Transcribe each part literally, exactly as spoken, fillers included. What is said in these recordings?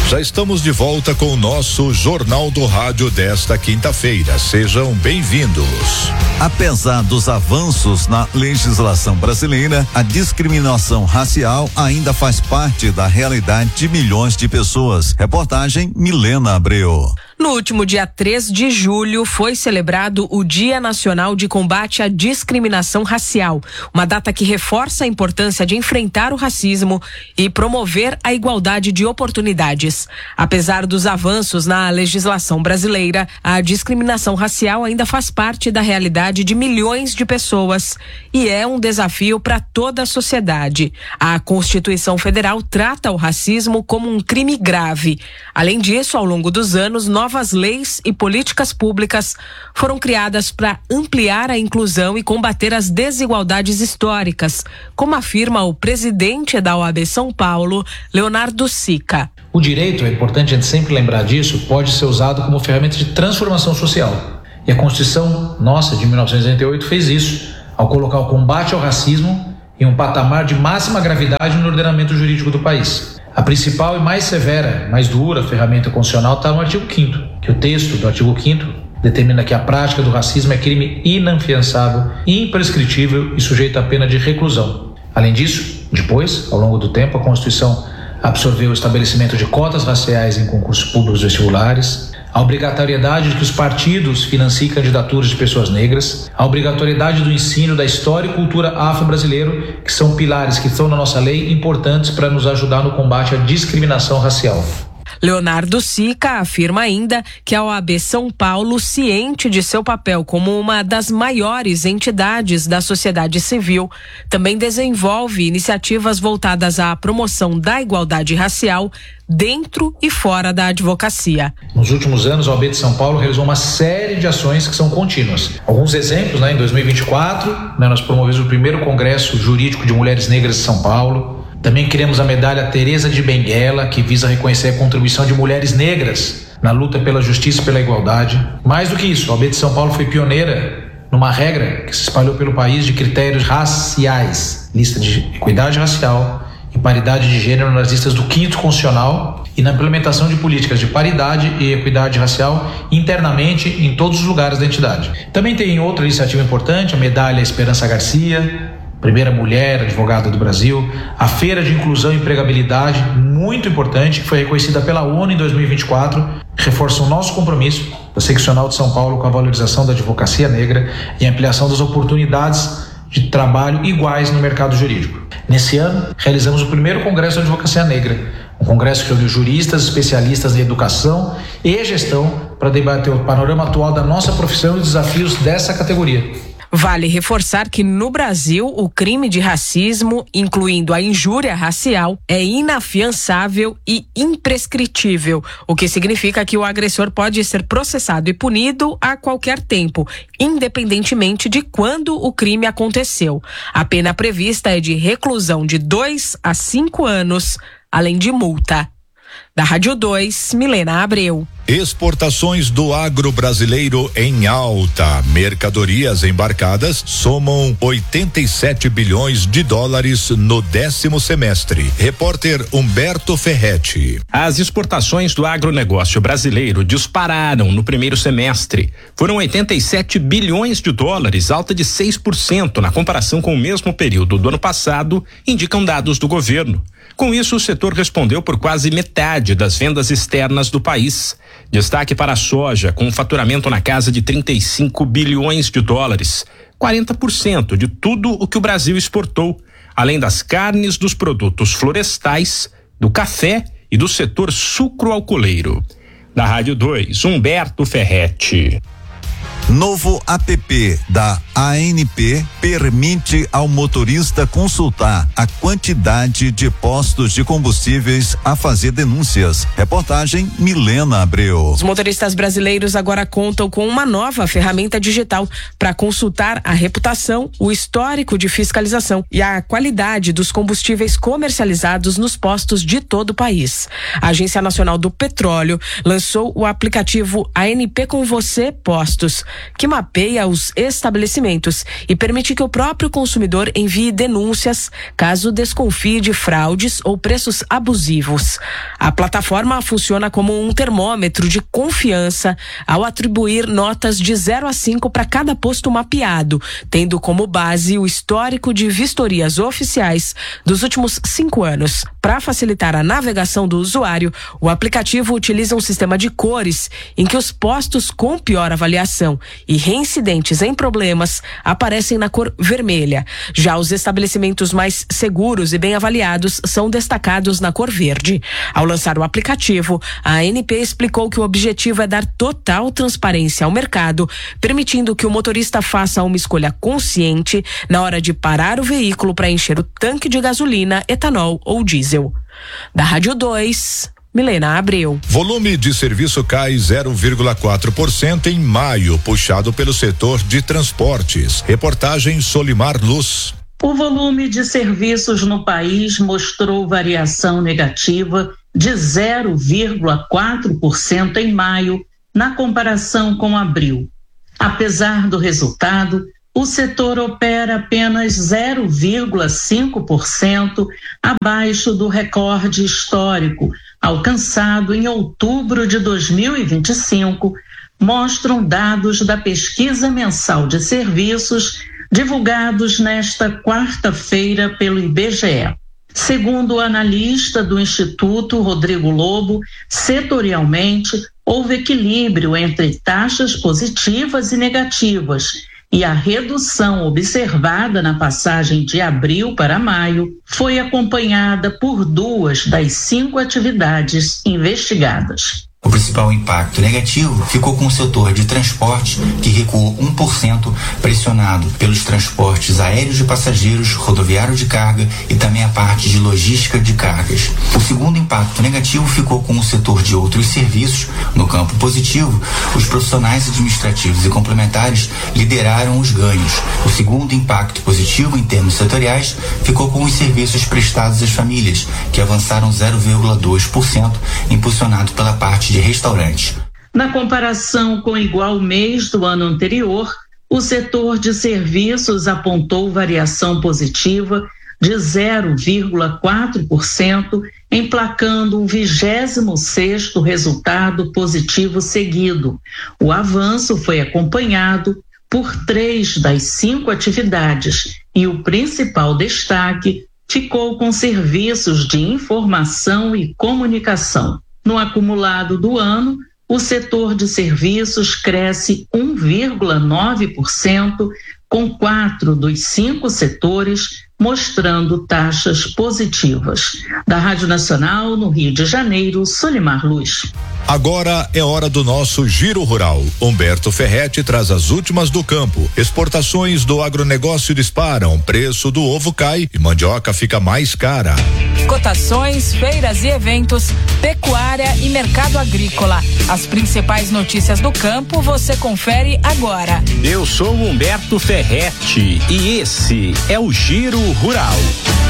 Já estamos de volta com o nosso Jornal do Rádio desta quinta-feira. Sejam bem-vindos. Apesar dos avanços na legislação brasileira, a discriminação racial ainda faz parte da realidade de milhões de pessoas. Reportagem Milena Abreu. No último dia três de julho foi celebrado o Dia Nacional de Combate à Discriminação Racial, uma data que reforça a importância de enfrentar o racismo e promover a igualdade de oportunidades. Apesar dos avanços na legislação brasileira, a discriminação racial ainda faz parte da realidade de milhões de pessoas e é um desafio para toda a sociedade. A Constituição Federal trata o racismo como um crime grave. Além disso, ao longo dos anos, novas leis e políticas públicas foram criadas para ampliar a inclusão e combater as desigualdades históricas, como afirma o presidente da O A B São Paulo, Leonardo Sica. O direito, é importante a gente sempre lembrar disso, pode ser usado como ferramenta de transformação social. E a Constituição nossa, de mil novecentos e oitenta e oito, fez isso, ao colocar o combate ao racismo em um patamar de máxima gravidade no ordenamento jurídico do país. A principal e mais severa, mais dura ferramenta constitucional está no artigo quinto, que o texto do artigo quinto determina que a prática do racismo é crime inafiançável, imprescritível e sujeito à pena de reclusão. Além disso, depois, ao longo do tempo, a Constituição absorveu o estabelecimento de cotas raciais em concursos públicos vestibulares, a obrigatoriedade de que os partidos financiem candidaturas de pessoas negras, a obrigatoriedade do ensino da história e cultura afro-brasileiro, que são pilares que estão na nossa lei importantes para nos ajudar no combate à discriminação racial. Leonardo Sica afirma ainda que a O A B São Paulo, ciente de seu papel como uma das maiores entidades da sociedade civil, também desenvolve iniciativas voltadas à promoção da igualdade racial dentro e fora da advocacia. Nos últimos anos, a O A B de São Paulo realizou uma série de ações que são contínuas. Alguns exemplos, né? Em dois mil e vinte e quatro, né, nós promovemos o primeiro Congresso Jurídico de Mulheres Negras de São Paulo. Também criamos a medalha Teresa de Benguela, que visa reconhecer a contribuição de mulheres negras na luta pela justiça e pela igualdade. Mais do que isso, a O A B de São Paulo foi pioneira numa regra que se espalhou pelo país de critérios raciais, lista de equidade racial e paridade de gênero nas listas do quinto constitucional e na implementação de políticas de paridade e equidade racial internamente em todos os lugares da entidade. Também tem outra iniciativa importante, a medalha Esperança Garcia, primeira mulher advogada do Brasil, a Feira de Inclusão e Empregabilidade, muito importante, que foi reconhecida pela ONU em dois mil e vinte e quatro, reforça o nosso compromisso da Seccional de São Paulo com a valorização da advocacia negra e a ampliação das oportunidades de trabalho iguais no mercado jurídico. Nesse ano, realizamos o primeiro Congresso de Advocacia Negra, um congresso que reuniu juristas, especialistas em educação e gestão para debater o panorama atual da nossa profissão e os desafios dessa categoria. Vale reforçar que no Brasil o crime de racismo, incluindo a injúria racial, é inafiançável e imprescritível, o que significa que o agressor pode ser processado e punido a qualquer tempo, independentemente de quando o crime aconteceu. A pena prevista é de reclusão de dois a cinco anos, além de multa. Da Rádio dois, Milena Abreu. Exportações do agro brasileiro em alta. Mercadorias embarcadas somam oitenta e sete bilhões de dólares no décimo semestre. Repórter Humberto Ferretti. As exportações do agronegócio brasileiro dispararam no primeiro semestre. Foram oitenta e sete bilhões de dólares, alta de seis por cento na comparação com o mesmo período do ano passado, indicam dados do governo. Com isso, o setor respondeu por quase metade das vendas externas do país. Destaque para a soja, com um faturamento na casa de trinta e cinco bilhões de dólares, quarenta por cento de tudo o que o Brasil exportou, além das carnes, dos produtos florestais, do café e do setor sucroalcooleiro. Da Rádio dois, Humberto Ferretti. Novo app da A N P permite ao motorista consultar a quantidade de postos de combustíveis a fazer denúncias. Reportagem Milena Abreu. Os motoristas brasileiros agora contam com uma nova ferramenta digital para consultar a reputação, o histórico de fiscalização e a qualidade dos combustíveis comercializados nos postos de todo o país. A Agência Nacional do Petróleo lançou o aplicativo A N P com Você Postos. que mapeia os estabelecimentos e permite que o próprio consumidor envie denúncias caso desconfie de fraudes ou preços abusivos. A plataforma funciona como um termômetro de confiança ao atribuir notas de zero a cinco para cada posto mapeado, tendo como base o histórico de vistorias oficiais dos últimos cinco anos. Para facilitar a navegação do usuário, o aplicativo utiliza um sistema de cores em que os postos com pior avaliação e reincidentes em problemas aparecem na cor vermelha. Já os estabelecimentos mais seguros e bem avaliados são destacados na cor verde. Ao lançar o aplicativo, a A N P explicou que o objetivo é dar total transparência ao mercado, permitindo que o motorista faça uma escolha consciente na hora de parar o veículo para encher o tanque de gasolina, etanol ou diesel. Da Rádio dois, Milena Abreu. Volume de serviço cai zero vírgula quatro por cento em maio, puxado pelo setor de transportes. Reportagem Solimar Luz. O volume de serviços no país mostrou variação negativa de zero vírgula quatro por cento em maio, na comparação com abril. Apesar do resultado, o setor opera apenas zero vírgula cinco por cento abaixo do recorde histórico alcançado em outubro de dois mil e vinte e cinco, mostram dados da pesquisa mensal de serviços divulgados nesta quarta-feira pelo I B G E. Segundo o analista do Instituto, Rodrigo Lobo, setorialmente houve equilíbrio entre taxas positivas e negativas, e a redução observada na passagem de abril para maio foi acompanhada por duas das cinco atividades investigadas. O principal impacto negativo ficou com o setor de transporte, que recuou um por cento, pressionado pelos transportes aéreos de passageiros, rodoviário de carga e também a parte de logística de cargas. O segundo impacto negativo ficou com o setor de outros serviços. No campo positivo, os profissionais administrativos e complementares lideraram os ganhos. O segundo impacto positivo em termos setoriais ficou com os serviços prestados às famílias, que avançaram zero vírgula dois por cento, impulsionado pela parte de restaurantes. Na comparação com o igual mês do ano anterior, o setor de serviços apontou variação positiva de zero vírgula quatro por cento, emplacando o vigésimo sexto resultado positivo seguido. O avanço foi acompanhado por três das cinco atividades e o principal destaque ficou com serviços de informação e comunicação. No acumulado do ano, o setor de serviços cresce um vírgula nove por cento, com quatro dos cinco setores mostrando taxas positivas. Da Rádio Nacional, no Rio de Janeiro, Solimar Luz. Agora é hora do nosso Giro Rural. Humberto Ferretti traz as últimas do campo. Exportações do agronegócio disparam, preço do ovo cai e mandioca fica mais cara. Cotações, feiras e eventos, pecuária e mercado agrícola. As principais notícias do campo você confere agora. Eu sou Humberto Ferretti e esse é o Giro Rural.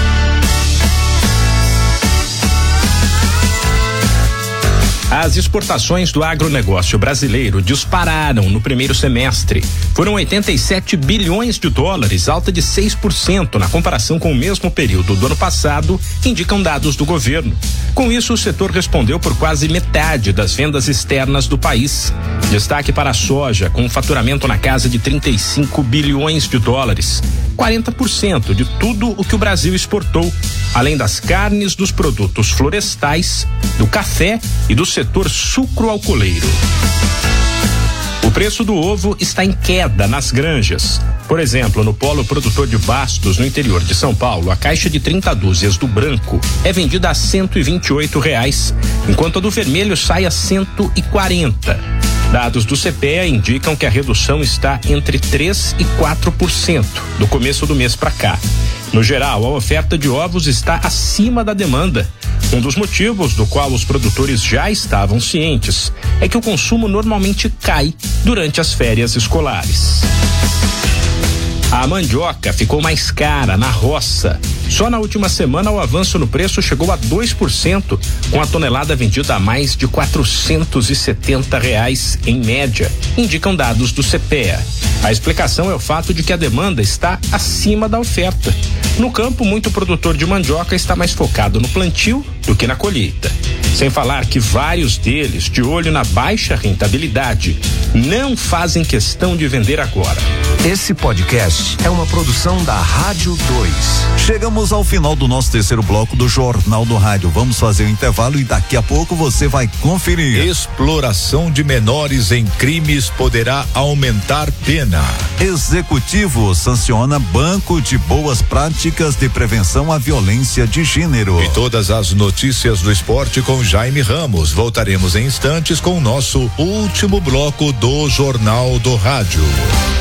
As exportações do agronegócio brasileiro dispararam no primeiro semestre. Foram oitenta e sete bilhões de dólares, alta de seis por cento na comparação com o mesmo período do ano passado, indicam dados do governo. Com isso, o setor respondeu por quase metade das vendas externas do país. Destaque para a soja, com um faturamento na casa de trinta e cinco bilhões de dólares. quarenta por cento de tudo o que o Brasil exportou, além das carnes, dos produtos florestais, do café e do setor sucroalcooleiro. O preço do ovo está em queda nas granjas. Por exemplo, no polo produtor de Bastos, no interior de São Paulo, a caixa de trinta dúzias do branco é vendida a cento e vinte e oito reais, enquanto a do vermelho sai a cento e quarenta. Dados do C P E A indicam que a redução está entre três e quatro por cento do começo do mês para cá. No geral, a oferta de ovos está acima da demanda. Um dos motivos do qual os produtores já estavam cientes é que o consumo normalmente cai durante as férias escolares. A mandioca ficou mais cara na roça. Só na última semana o avanço no preço chegou a dois por cento, com a tonelada vendida a mais de quatrocentos e setenta reais em média, indicam dados do C P E A. A explicação é o fato de que a demanda está acima da oferta. No campo, muito produtor de mandioca está mais focado no plantio do que na colheita. Sem falar que vários deles, de olho na baixa rentabilidade, não fazem questão de vender agora. Esse podcast é uma produção da Rádio dois. Chegamos ao final do nosso terceiro bloco do Jornal do Rádio. Vamos fazer o intervalo e daqui a pouco você vai conferir. Exploração de menores em crimes poderá aumentar pena. Executivo sanciona Banco de Boas Práticas de Prevenção à Violência de Gênero. E todas as notícias do esporte com Jaime Ramos. Voltaremos em instantes com o nosso último bloco do Jornal do Rádio.